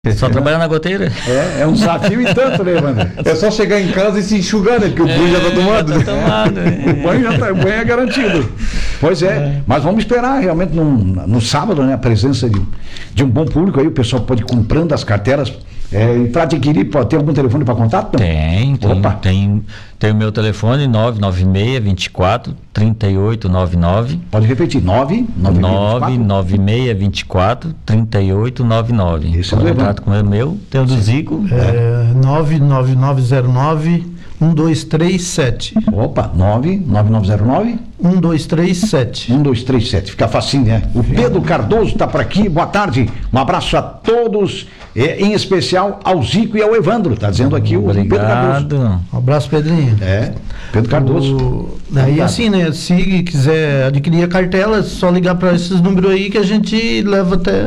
Só trabalhar na goteira. É um desafio e tanto, né, Wander? É só chegar em casa e se enxugar, né? Porque o banho já está tomado. Já tá tomado. O banho é garantido. Pois é, mas vamos esperar realmente no sábado, né? A presença de um bom público aí, o pessoal pode ir comprando as cartelas. E para adquirir, pode ter algum telefone para contato? Tem o meu telefone, 99624-3899. Pode repetir, 99624-3899. Esse é o contato com o meu, tem o do Zico. 99909-1237. Opa, 99909 1237. 1237, fica facinho, né? O Pedro Cardoso está por aqui, boa tarde, um abraço a todos, em especial ao Zico e ao Evandro, tá dizendo aqui o Pedro Cardoso. Um abraço, Pedrinho. Pedro Cardoso. Daí assim, né, se quiser adquirir a cartela, é só ligar para esses números aí que a gente leva até...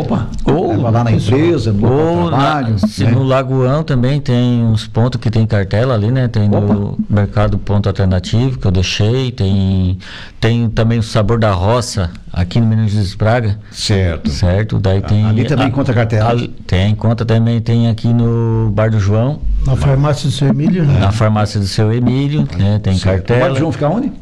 Leva lá na empresa, no trabalho. No Lagoão também tem uns pontos que tem cartela ali, né? Tem no Mercado Ponto Alternativo, que eu deixei, tem também o Sabor da Roça, aqui no Menino Jesus Praga. Certo. Daí tem... Ali também encontra cartela? Conta também, tem aqui no Bar do João. Na farmácia do seu Emílio? Na farmácia do seu Emílio, né? Tem cartela. O Bar do João fica onde?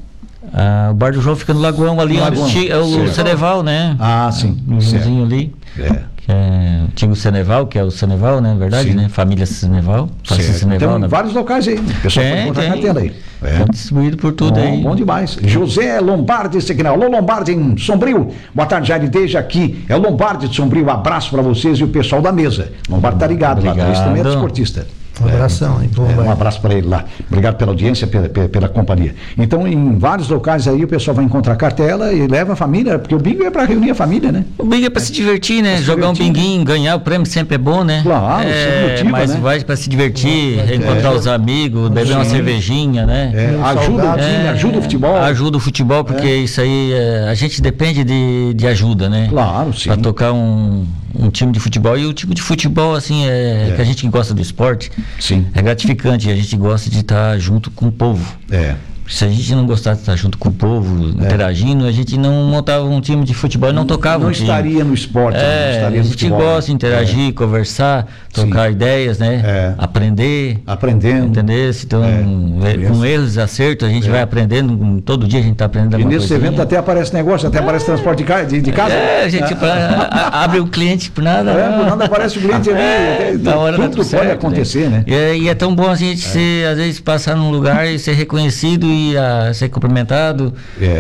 O Bar do João fica no Lagoão ali, onde é o Ceneval, né? Sim. No vizinho ali. Que é antigo Ceneval, que é o Ceneval, né? Verdade, né? Família Ceneval. Ceneval, tem vários locais aí. O pessoal pode encontrar cartela aí. Distribuído por tudo aí. Bom demais. José Lombardi, esse aqui, né? Alô, Lombardi em Sombrio. Boa tarde, Jair, desde aqui. É o Lombardi de Sombrio. Um abraço para vocês e o pessoal da mesa. Lombardi tá ligado lá. Esse também é desportista. Um abração aí, um abraço para ele lá. Obrigado pela audiência, pela companhia. Então, em vários locais aí, o pessoal vai encontrar cartela e leva a família, porque o bingo é para reunir a família, né? O bingo é para se divertir, né? Jogar um binguinho, ganhar o prêmio sempre é bom, né? Claro, motiva, mas né? vai para se divertir, encontrar os amigos, beber uma cervejinha, né? Ajuda o time, ajuda o futebol. Ajuda o futebol, porque isso aí, a gente depende de ajuda, né? Claro, sim. Para tocar um time de futebol. E o tipo de futebol, assim, que a gente que gosta do esporte, sim, é gratificante. A gente gosta de estar junto com o povo. Se a gente não gostasse de estar junto com o povo, interagindo, a gente não montava um time de futebol e não tocava não estaria no esporte, não estaria no futebol. A gente gosta de interagir, conversar, trocar ideias, né? Aprendendo. Entender? Então, com erros e acertos, a gente vai aprendendo, todo dia a gente está aprendendo alguma coisa. E nesse evento até aparece negócio, até aparece transporte de casa. A gente abre o cliente por nada. Por nada aparece o cliente ali. Na hora tudo pode acontecer, né? E é tão bom a gente às vezes, passar num lugar e ser reconhecido e ser cumprimentado.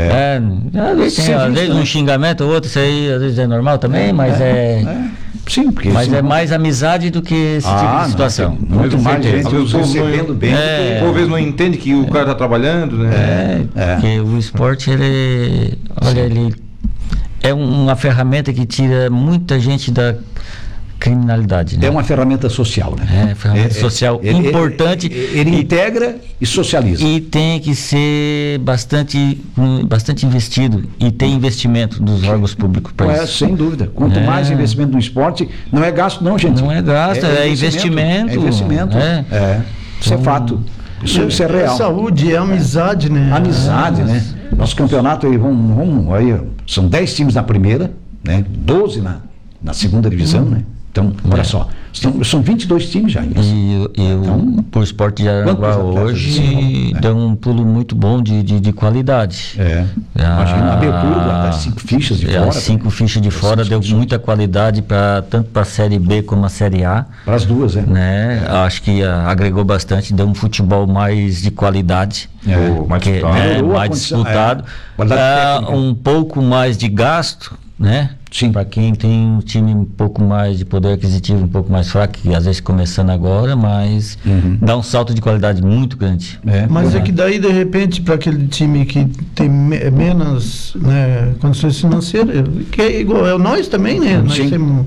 Às vezes um xingamento ou outro, isso aí às vezes é normal também, mas sim, porque mas é mais amizade do que esse tipo de situação. Muito mais gente recebendo bem. O povo não entende que o cara está trabalhando, né? Porque o esporte, ele é uma ferramenta que tira muita gente da criminalidade, né? É uma ferramenta social, né? Ferramenta social importante. Ele integra e socializa. E tem que ser bastante investido. E tem investimento dos órgãos públicos para isso. Sem dúvida. Quanto mais investimento no esporte, não é gasto não, gente. Não é gasto, é investimento. É investimento. Isso é fato. Isso é real. É saúde, é amizade, né? Amizade, né? Nosso campeonato aí, aí, são 10 times na primeira, né? 12 na segunda divisão, né? Então, olha só, são 22 times já. O esporte de Araranguá hoje deu um pulo muito bom de qualidade. Imagina a abertura das 5 fichas de fora. As 5 fichas de fora deu muita qualidade tanto para a Série B como a Série A. Para as duas, né? Acho que agregou bastante, deu um futebol mais de qualidade. Mais disputado. Um pouco mais de gasto, né? Sim. Para quem tem um time um pouco mais de poder aquisitivo, um pouco mais fraco, que às vezes começando agora, mas dá um salto de qualidade muito grande. Mas é que daí, de repente, para aquele time que tem menos, né, condições financeiras, que é igual nós também, né? Nós temos...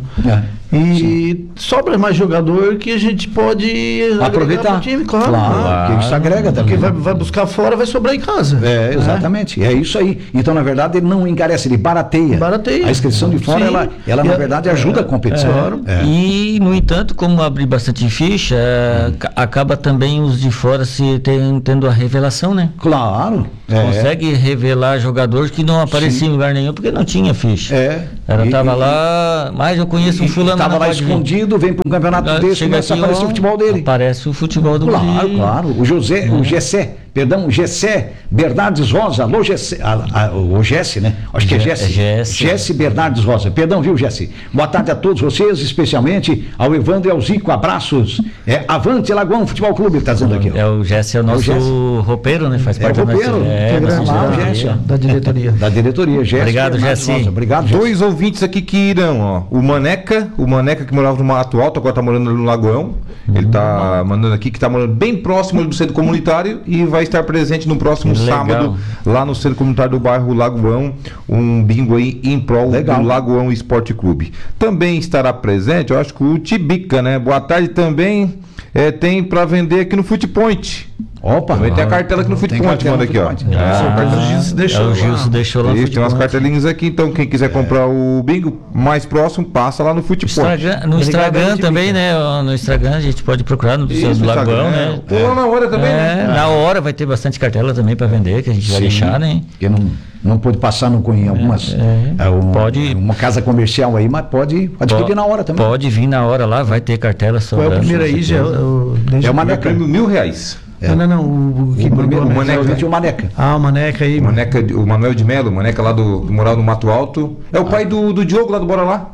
sobra mais jogador que a gente pode aproveitar pro time, claro. Porque isso agrega também. Porque vai buscar fora, vai sobrar em casa. Exatamente. É isso aí. Então, na verdade, ele não encarece, ele barateia. A inscrição de fora, ela na verdade ajuda a competição. E, no entanto, como abrir bastante ficha, acaba também os de fora tendo a revelação, né? Claro. Consegue revelar jogadores que não apareciam em lugar nenhum porque não tinha ficha. Ela estava lá, mas eu conheço um fulano. Estava lá escondido, vem para um campeonato desse e começa a aparecer o futebol dele. Aparece o futebol do Claro. O Gessé Bernardes Rosa. Alô, Gessé. O Gessé, né? Acho que é Gessé. Gessé Bernardes Rosa. Perdão, viu, Gessé? Boa tarde a todos vocês, especialmente ao Evandro e ao Zico. Abraços. Avante Lagoão Futebol Clube, está dizendo aqui. O Gessé é o nosso roupeiro, né? Faz parte do roupeiro. Da diretoria. Da diretoria, Gessé. Obrigado, Gessé. Obrigado, Gessé. 2 ouvintes aqui que irão, ó. O Maneca que morava no Mato Alto, agora tá morando no Lagoão. Ele tá mandando aqui que tá morando bem próximo do centro comunitário e vai estar presente no próximo sábado, lá no centro comunitário do bairro Lagoão, um bingo aí em prol do Lagoão Esporte Clube. Também estará presente, eu acho que o Tibica, né? Boa tarde também, tem para vender aqui no Footpoint. Opa! Vai ter a cartela aqui no Footpoint, manda aqui, ó. O Gilson deixou lá no Footpoint. Tem umas cartelinhas aqui, então quem quiser comprar o bingo mais próximo, passa lá no Footpoint. No Instagram também, né? No Instagram a gente pode procurar no do Lagoão, né? Lá na hora também, né? Na hora vai ter bastante cartela também para vender, que a gente vai deixar, né? Porque não pode passar em algumas. Pode. Uma casa comercial aí, mas pode adquirir na hora também. Pode vir na hora lá, vai ter cartela só. Qual é o primeiro aí, já? É o Maneca. R$1.000. Não, o que primeiro, o Maneca. O Maneca aí. O Manuel de Melo, o Maneca lá do morava no Mato Alto. É o pai do Diogo lá do Bora Lá.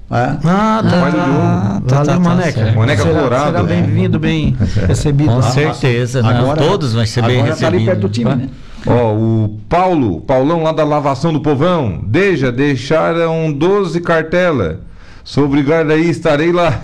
Valeu, Maneca. Maneca Colorado. Será bem-vindo, bem recebido. Com certeza, todos vão ser bem recebidos. Tá ali perto do time, né? Ó, o Paulão lá da Lavação do Povão. Deixaram 12 cartelas. Sou obrigado aí, estarei lá.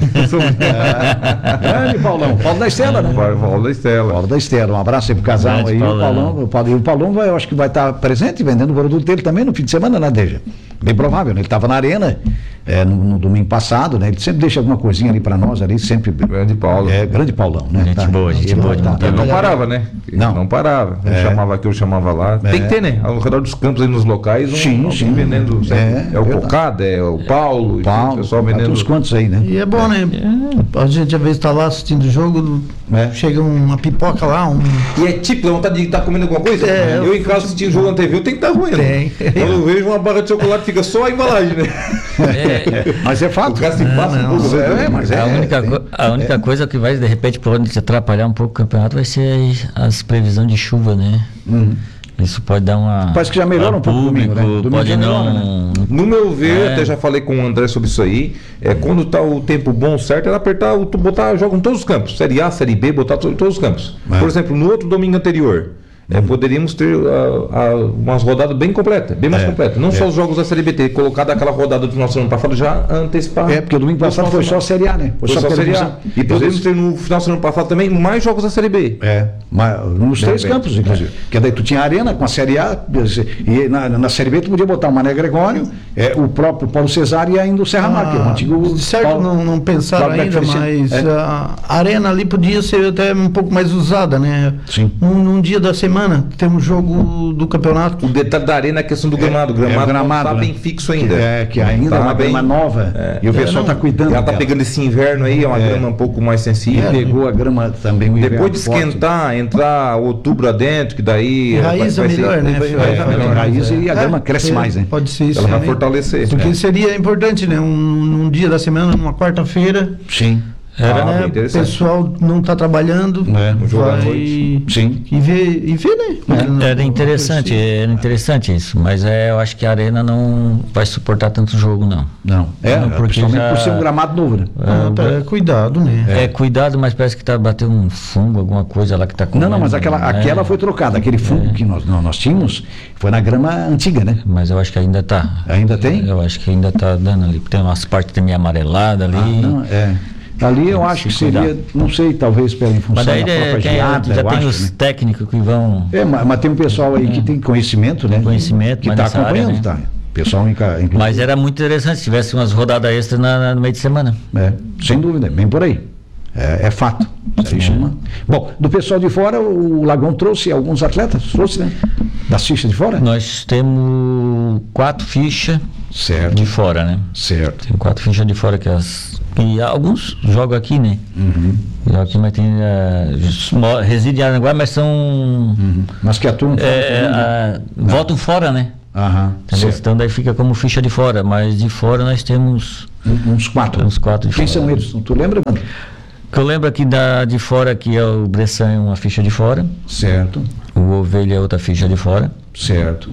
Grande Paulão. Paulo da Estela, né? Paulo da Estela. Um abraço aí pro casal aí. O Paulão eu acho que vai estar presente vendendo o produto dele também no fim de semana, né, Deja? Bem provável, né? Ele estava na arena no domingo passado, né? Ele sempre deixa alguma coisinha ali para nós ali, sempre. Grande Paulo. Grande Paulão, né? Gente boa. Ele não parava, né? Não parava. Ele chamava aqui, eu chamava lá. Tem que ter, né? Ao redor dos campos aí nos locais, sim. vendendo. É o Cocada, é o Paulo, o pessoal vendendo. Uns quantos aí, né? E é bom, né? A gente às vezes está lá assistindo o jogo, chega uma pipoca lá. E é tipo, dá vontade de estar comendo alguma coisa? Eu em casa assistindo o jogo na TV, eu tenho que estar ruim. Quando eu vejo uma barra de chocolate, fica só a embalagem, né? Mas é fato. O cara se passa um pouco. A única coisa que vai, de repente, pode te atrapalhar um pouco o campeonato vai ser as previsões de chuva, né? Isso pode dar uma. Parece que já melhora um pouco o domingo, né? Pode não. No meu ver, até já falei com o André sobre isso aí. Quando tá o tempo bom, certo, era apertar, botar jogo em todos os campos. Série A, Série B, botar todos os campos. Por exemplo, no outro domingo anterior. Poderíamos ter umas rodadas bem completas, bem mais completas. Não só os jogos da Série B, ter colocado aquela rodada do nosso ano passado já antecipar. Porque o domingo passado foi só a Série A, né? Foi só a Série A. E poderíamos ter no final do ano passado também mais jogos da Série B. Mas nos 3 campos, inclusive. Porque daí tu tinha a Arena com a Série A, e na Série B tu podia botar o Mané Gregório, o próprio Paulo Cesar e ainda o Serra Mar, que é o antigo. Certo, Paulo, não pensaram ainda, mas a Arena ali podia ser até um pouco mais usada, né? Sim. Num dia da semana tem um jogo do campeonato. O detalhe da Arena é a questão do gramado. O gramado não está bem fixo ainda. Que ainda é uma grama nova. E o pessoal está cuidando. Ela está pegando esse inverno aí, é uma grama um pouco mais sensível. Pegou a grama também. Depois de esquentar, entrar outubro adentro, que daí. Raiz é melhor, né? Raiz e a grama cresce mais, né? Pode ser isso. Ela vai fortalecer. Porque seria importante, né? Um dia da semana, numa quarta-feira. Sim. O pessoal não está trabalhando, um jogo à noite. Sim. E ver, né? Era interessante isso, mas eu acho que a Arena não vai suportar tanto jogo, não. Principalmente por ser um gramado novo, né? Cuidado, né? Cuidado, mas parece que está batendo um fungo, alguma coisa lá que está com. Não, mas aquela foi trocada, aquele fungo que nós tínhamos foi na grama antiga, né? Mas eu acho que ainda está. Ainda tem? Eu acho que ainda está dando ali, tem umas partes meio amareladas ali. Ali eu acho que seria, não sei, talvez em função mas daí da própria geada. Já tem os técnicos que vão. Mas tem um pessoal aí que tem conhecimento, né? Que está acompanhando, área, né? Tá? Pessoal, mas era muito interessante se tivesse umas rodadas extras no meio de semana. Sem dúvida, bem por aí. É fato. Isso aí chama. Bom, do pessoal de fora, o Lagão trouxe alguns atletas, né? Das fichas de fora? Nós temos 4 fichas de fora, né? Certo. Tem 4 fichas de fora e alguns jogam aqui, né? Jogam aqui, mas tem reside em Aranguá, mas são mas que atuam voltam fora, né? Entendeu? Então daí fica como ficha de fora, mas de fora nós temos uns 4. Uns 4 de Quem fora. são eles? Tu lembra, mano? Que eu lembro aqui de fora, que é o Bressan, é uma ficha de fora. Certo. O Ovelha é outra ficha de fora. Certo.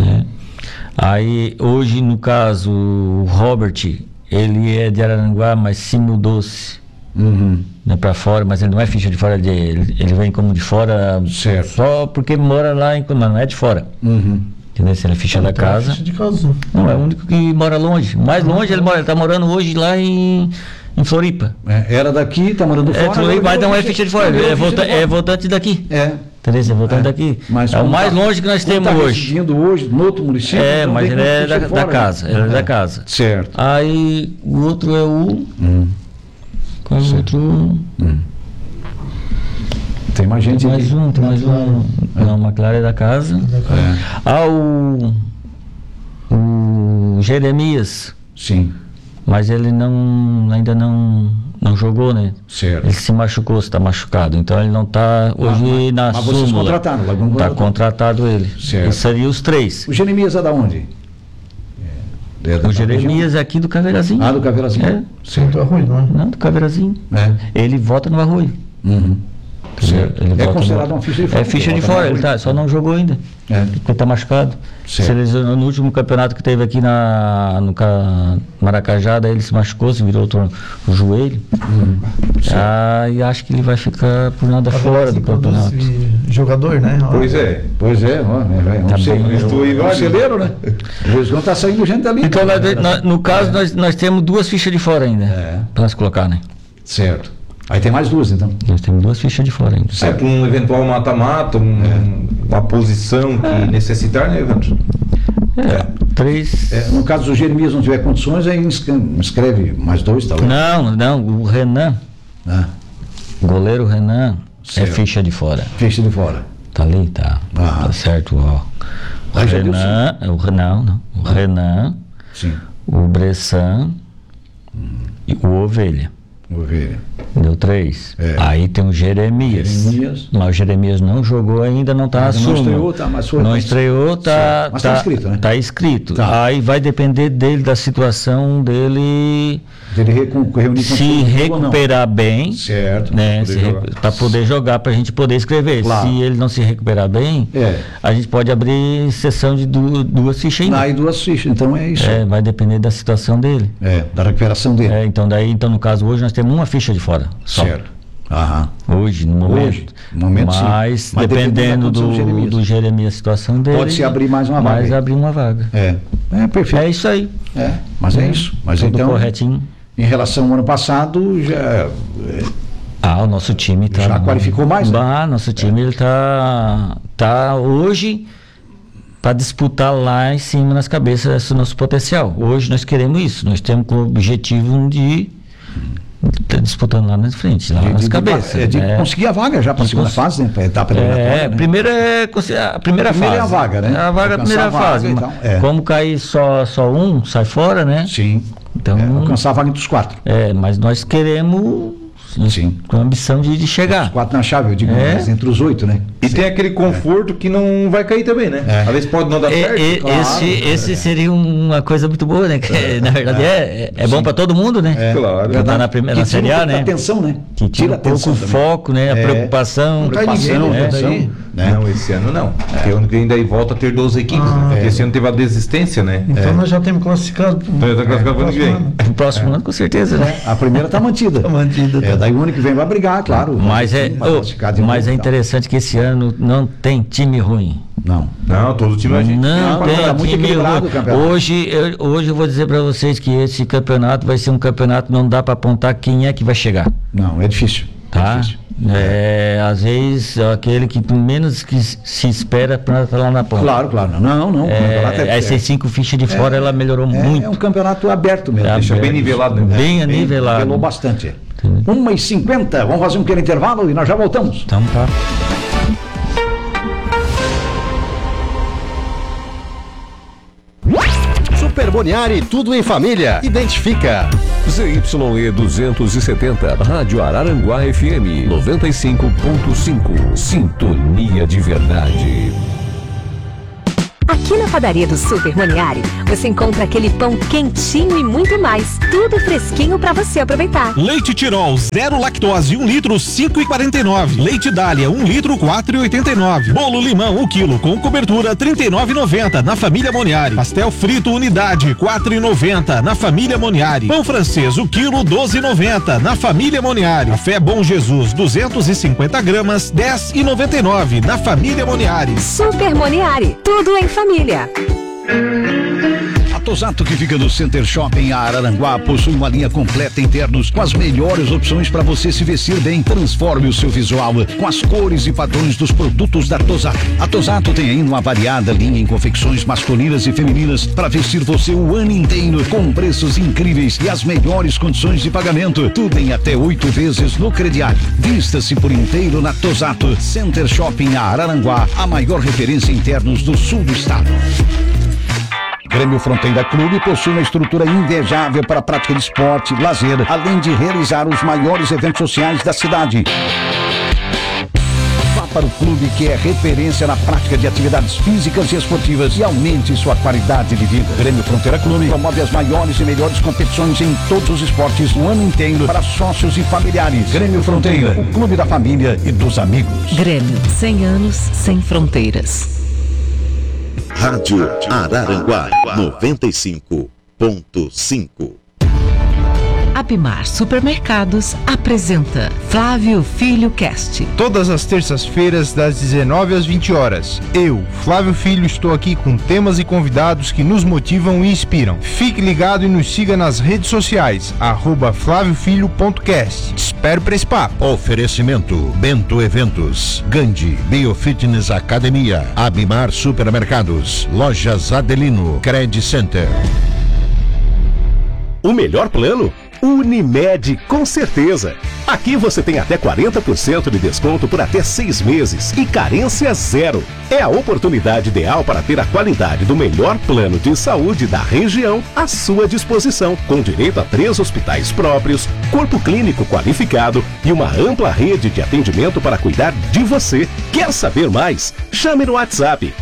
Aí hoje, no caso, o Robert, ele é de Araranguá, mas se mudou-se para fora, mas ele não é ficha de fora, ele vem como de fora, certo, só porque mora lá, mas não é de fora. Entendeu? Se ele é ficha da casa. Ficha de casa. Não, é o único que mora longe. Mais longe ele está morando hoje lá em Floripa. Era daqui, está morando fora. Floripa, mas não é ficha de fora, é voltante daqui. Entendeu? É voltante daqui. Mas é o mais longe que nós temos hoje. Hoje no outro município. Então mas ele é da casa. Ele é da casa. Certo. Aí o outro é o. Qual é o outro? Tem mais gente. Tem mais um. Não, o McLaren é da casa. O Jeremias. Sim. Mas ele ainda não jogou, né? Certo. Ele se machucou, está machucado. Então ele não está hoje na súmula. Mas vocês contrataram? Está contratado ele. Certo. Isso seria os 3. O Jeremias é da onde? O Jeremias é aqui do Caveirazinho. Do Caveirazinho. Sim, do Arroio, não é? Não, do Caveirazinho. Ele vota no Arroio. Ele é considerado uma ficha de fora. É ficha de fora, ele só não jogou ainda. Porque está machucado. Se ele, no último campeonato que teve aqui no Maracajá, daí ele se machucou, se virou o joelho. E acho que ele vai ficar por nada fora do campeonato. Jogador, né? Pois é. Um celeiro, né? O Juizão está saindo gente ali. Então, no caso, nós temos 2 fichas de fora ainda. Para nós colocar, né? Certo. Aí tem mais 2, então. Nós temos 2 fichas de fora ainda. Para um eventual mata-mata, uma posição que necessitar, né, Evandro? 3. No caso do Jeremias não tiver condições, aí inscreve mais 2, talvez. Não, o Renan. O goleiro Renan é ficha de fora. Ficha de fora. Tá ali, tá. Tá certo, ó. O Renan, o Renan, sim. O Bressan e o Ovelha. Deu 3. Aí tem o Jeremias. Mas o Jeremias não jogou ainda, não está na súmula. Não estreou, tá inscrito, né? Está inscrito. Aí vai depender dele, da situação dele. Se recuperar bem, certo, né? Para poder jogar, para a gente poder escrever. Claro. Se ele não se recuperar bem, a gente pode abrir sessão de 2 fichas ainda. Aí 2 fichas, então é isso. Vai depender da situação dele. Da recuperação dele. Então no caso hoje nós temos uma ficha de fora. Só. Certo. Hoje, no momento. Mas sim. Dependendo do Jeremias, a situação dele. Pode-se abrir mais uma vaga. Mas abrir uma vaga. Perfeito. É isso aí. Mas é isso. Mas tudo então, corretinho. Em relação ao ano passado, já. O nosso time está. Já qualificou mais? Né? Nosso time ele tá hoje para disputar lá em cima nas cabeças esse nosso potencial. Hoje nós queremos isso. Nós temos o objetivo de disputando lá na frente, lá nas cabeças. Conseguir a vaga já para a segunda fase, né? Para a etapa eliminatória. Primeiro a primeira fase. É a vaga, né? A vaga, a primeira fase. Então, como cair só um, sai fora, né? Sim. Então, alcançar a vaga entre os 4. Mas nós queremos. Sim. Com a ambição de chegar. Os 4 na chave, eu digo, mas entre os 8, né? E tem aquele conforto que não vai cair também, né? Às vezes pode não dar certo. Esse seria uma coisa muito boa, né? Que, na verdade é bom para todo mundo, né? Claro. Já tá na primeira Série A, né? Atenção, né? Que tira um pouco o foco, né? A preocupação. Não cai ninguém, né? Não, esse ano não. Porque ano que vem daí volta a ter 12 equipes. Né? Esse ano teve a desistência, né? Então nós já temos classificado. Classificado para o ano que vem. No próximo ano, com certeza, né? A primeira está mantida. Daí o ano que vem vai brigar, claro. Mas é interessante que esse ano não tem time ruim. Não, todo time é gente. Não tem time ruim. Hoje eu vou dizer para vocês que esse campeonato vai ser um campeonato, não dá para apontar quem é que vai chegar. Não, é difícil. Tá? Às vezes aquele que menos que se espera para estar lá na ponta. Claro. Não. Essas 5 fichas de fora ela melhorou muito. É um campeonato aberto mesmo. Deixa bem nivelado, né? Bem nivelado. Nivelou bastante. 1h50, vamos fazer um pequeno intervalo e nós já voltamos. Então tá. Super Boniari, tudo em família. Identifica. ZYE 270, Rádio Araranguá FM 95.5. Sintonia de verdade. Aqui na padaria do Super Moniari, você encontra aquele pão quentinho e muito mais. Tudo fresquinho para você aproveitar. Leite Tirol, 0 lactose, 1 litro, 5,49. Leite Dália, 1 litro, 4,89. Bolo limão, 1 quilo, com cobertura, 39,90 na família Moniari. Pastel frito, unidade, 4,90 na família Moniari. Pão francês, 1 quilo, 12,90 na família Moniari. Café Bom Jesus, 250 gramas, 10,99 na família Moniari. Super Moniari, tudo em família. A Tosato, que fica no Center Shopping Araranguá, possui uma linha completa internos com as melhores opções para você se vestir bem. Transforme o seu visual com as cores e padrões dos produtos da Tosato. A Tosato tem ainda uma variada linha em confecções masculinas e femininas para vestir você o ano inteiro, com preços incríveis e as melhores condições de pagamento. Tudo em até 8 vezes no crediário. Vista-se por inteiro na Tosato. Center Shopping Araranguá, a maior referência em internos do sul do estado. Grêmio Fronteira Clube possui uma estrutura invejável para a prática de esporte, lazer, além de realizar os maiores eventos sociais da cidade. Vá para o clube, que é referência na prática de atividades físicas e esportivas, e aumente sua qualidade de vida. Grêmio Fronteira Clube promove as maiores e melhores competições em todos os esportes o ano inteiro para sócios e familiares. Grêmio Fronteira, o clube da família e dos amigos. Grêmio, 100 anos sem fronteiras. Rádio Araranguá 95.5. Apimar Supermercados apresenta Flávio Filho Cast. Todas as terças-feiras, das 19 às 20 horas. Eu, Flávio Filho, estou aqui com temas e convidados que nos motivam e inspiram. Fique ligado e nos siga nas redes sociais, @flaviofilho.cast. Espero para esse papo. Oferecimento: Bento Eventos, Gandhi, Biofitness Academia, Abimar Supermercados, Lojas Adelino, Credit Center. O melhor plano? Unimed, com certeza. Aqui você tem até 40% de desconto por até 6 meses e carência zero. É a oportunidade ideal para ter a qualidade do melhor plano de saúde da região à sua disposição, com direito a 3 hospitais próprios, corpo clínico qualificado e uma ampla rede de atendimento para cuidar de você. Quer saber mais? Chame no WhatsApp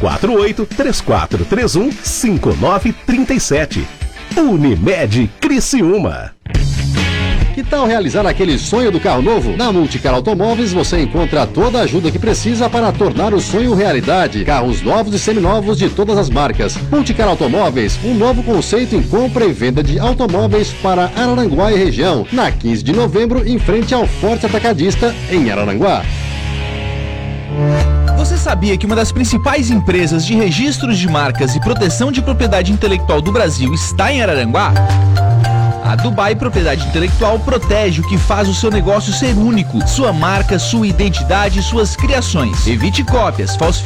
4834315937. Unimed Criciúma. Que tal realizar aquele sonho do carro novo? Na Multicar Automóveis você encontra toda a ajuda que precisa para tornar o sonho realidade. Carros novos e seminovos de todas as marcas. Multicar Automóveis, um novo conceito em compra e venda de automóveis para Araranguá e região. Na 15 de novembro, em frente ao Forte Atacadista, em Araranguá. Você sabia que uma das principais empresas de registros de marcas e proteção de propriedade intelectual do Brasil está em Araranguá? A Dubai Propriedade Intelectual protege o que faz o seu negócio ser único, sua marca, sua identidade e suas criações. Evite cópias, falsificações